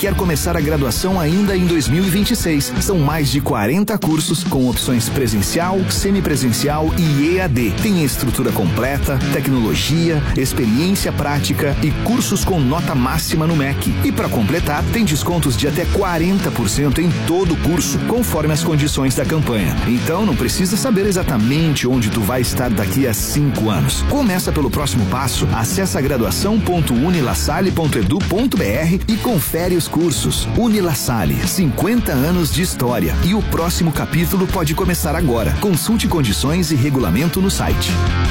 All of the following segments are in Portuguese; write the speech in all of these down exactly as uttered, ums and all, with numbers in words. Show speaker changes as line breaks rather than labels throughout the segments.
quer começar a graduação ainda em dois mil e vinte e seis. São mais de quarenta cursos com opções presencial, semipresencial e E A D. Tem estrutura completa, tecnologia, experiência prática e cursos com nota máxima no M E C. E para completar, tem descontos de até quarenta por cento em todo o curso, conforme as condições da campanha. Então não precisa saber exatamente onde tu vai estar daqui a cinco anos. Começa pelo próximo passo. Acesse graduação ponto unilasalle ponto edu ponto br e confere os cursos. Unilasalle, cinquenta anos de história. E o próximo capítulo pode começar agora. Consulte condições e regulamento no site.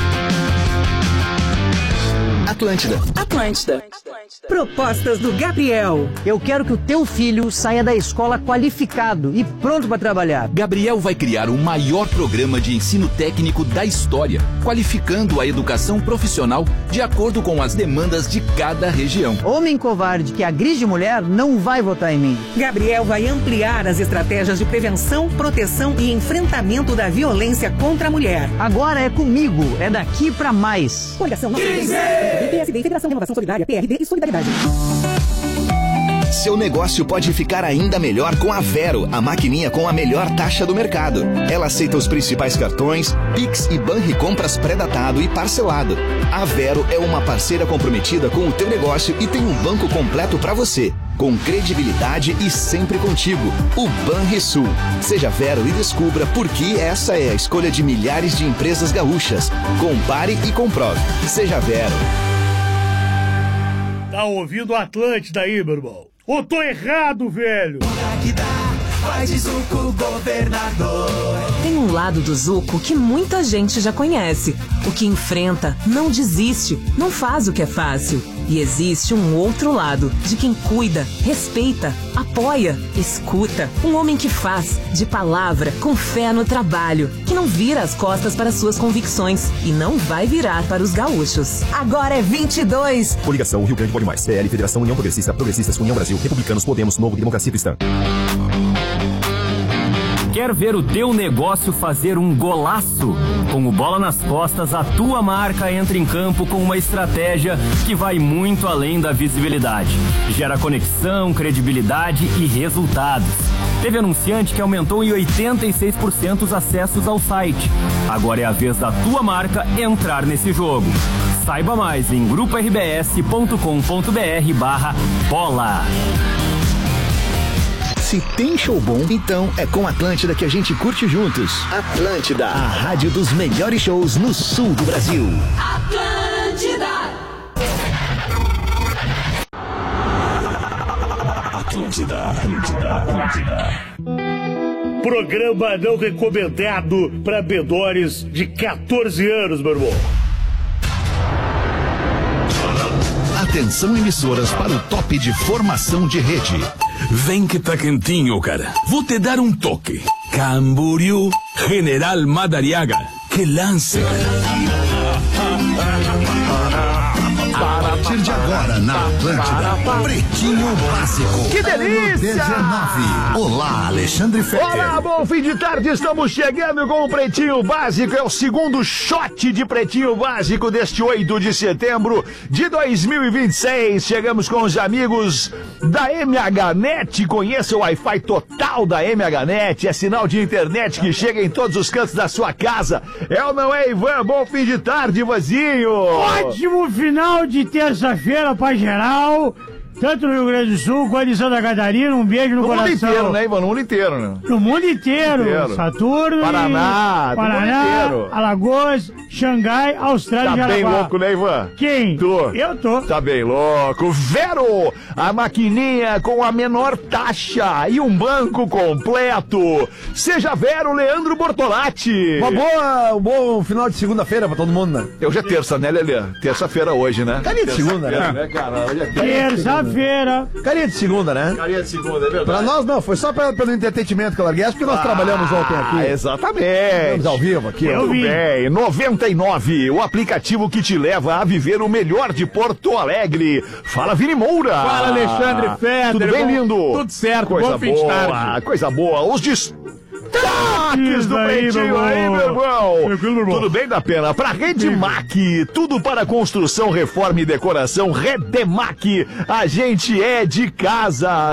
Atlântida.
Atlântida.
Propostas do Gabriel. Eu quero que o teu filho saia da escola qualificado e pronto para trabalhar.
Gabriel vai criar o maior programa de ensino técnico da história, qualificando a educação profissional de acordo com as demandas de cada região.
Homem covarde que agride mulher não vai votar em mim.
Gabriel vai ampliar as estratégias de prevenção, proteção e enfrentamento da violência contra a mulher.
Agora é comigo, é daqui pra mais.
Coligação P S D, Federação de Renovação Solidária, P R D e Solidariedade.
Seu negócio pode ficar ainda melhor com a Vero, a maquininha com a melhor taxa do mercado. Ela aceita os principais cartões, Pix e Banricompras pré-datado e parcelado. A Vero é uma parceira comprometida com o teu negócio e tem um banco completo para você, com credibilidade e sempre contigo. O Banrisul. Seja Vero e descubra por que essa é a escolha de milhares de empresas gaúchas. Compare e comprove. Seja Vero.
Tá ouvindo Atlântida aí, meu irmão? Ou tô errado, velho?
Faz de Zuco governador.
Tem um lado do Zuco que muita gente já conhece. O que enfrenta, não desiste, não faz o que é fácil. E existe um outro lado, de quem cuida, respeita, apoia, escuta. Um homem que faz, de palavra, com fé no trabalho, que não vira as costas para suas convicções e não vai virar para os gaúchos. Agora é vinte e dois.
Coligação Rio Grande Pode Mais, P L, Federação União Progressista, Progressistas, União Brasil, Republicanos, Podemos, Novo, Democracia Cristã.
Quer ver o teu negócio fazer um golaço? Com o Bola nas Costas, a tua marca entra em campo com uma estratégia que vai muito além da visibilidade. Gera conexão, credibilidade e resultados. Teve anunciante que aumentou em oitenta e seis por cento os acessos ao site. Agora é a vez da tua marca entrar nesse jogo. Saiba mais em grupo r b s ponto com ponto b r barra bola.
Se tem show bom, então é com Atlântida que a gente curte juntos. Atlântida, a rádio dos melhores shows no sul do Brasil.
Atlântida.
Atlântida, Atlântida, Atlântida. Programa não recomendado para menores de quatorze anos, meu irmão.
Atenção, emissoras, para o top de formação de rede.
Vem que tá quentinho, cara. Vou te dar um toque. Camboriú, General Madariaga. Que lance,
A partir de agora, na Atlântida, Pretinho Básico.
Que delícia!
dezenove. Olá, Alexandre Fetter.
Olá, bom fim de tarde, estamos chegando com o Pretinho Básico. É o segundo shot de Pretinho Básico deste oito de setembro de dois mil e vinte e seis. Chegamos com os amigos da M H Net. Conheça o Wi-Fi total da M H Net. É sinal de internet que chega em todos os cantos da sua casa. É ou não é, Ivan? Bom fim de tarde, Ivanzinho.
Ótimo final de terça-feira pra geral, tanto no Rio Grande do Sul quanto em Santa Catarina. Um beijo no,
no
coração.
No mundo inteiro, né, Ivan? No mundo inteiro, né?
No mundo inteiro.
inteiro.
Saturno,
Paraná,
e... Paraná,
mundo inteiro.
Alagoas, Xangai, Austrália e
Tá
Jaraguá.
bem louco, né, Ivan?
Quem?
Tu.
Eu tô.
Tá bem louco. Vero, a maquininha com a menor taxa e um banco completo. Seja Vero, Leandro Bortolatti.
Uma boa, um bom final de segunda-feira pra todo mundo, né?
Hoje é terça, né, Lelê? Terça-feira hoje, né?
Carinha de segunda, né?
né, cara? Hoje é
Terça-feira.
Carinha de segunda, né?
Carinha de segunda, é verdade.
Pra nós não, foi só pra, pelo entretenimento que eu larguei, acho que nós ah, trabalhamos ontem aqui.
Exatamente.
Estamos ao vivo aqui.
Tudo bem. noventa e nove, o aplicativo que te leva a viver o melhor de Porto Alegre. Fala, Vini Moura.
Fala, Alexandre Fetter.
Tudo bem,
bom,
lindo?
Tudo certo,
coisa
bom fim de
boa,
tarde.
Coisa boa. Os destaques do
aí,
Pretinho aí, meu irmão.
Tranquilo, meu irmão.
Tudo bem da pena? Pra Redemac, tudo para construção, reforma e decoração. Redemac, a gente é de casa.